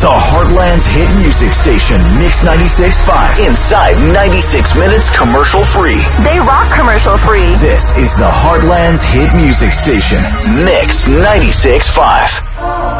The Heartland's hit music station, Mix 96.5. Inside 96 minutes commercial free. They rock commercial free. This is the Heartland's hit music station, Mix 96.5.